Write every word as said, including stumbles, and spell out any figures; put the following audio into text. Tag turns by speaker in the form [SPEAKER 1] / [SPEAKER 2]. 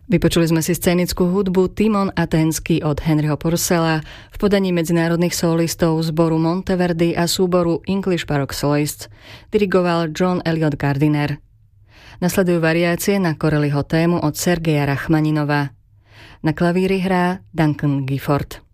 [SPEAKER 1] Vypočuli sme si scénickú hudbu Timon Aténsky od Henryho Purcella v podaní medzinárodných solistov zboru Monteverdi a súboru English Baroque Soloists. Dirigoval John Eliot Gardiner. Nasledujú variácie na Corelliho tému od Sergeja Rachmaninova. Na klavíri hrá Duncan Gifford.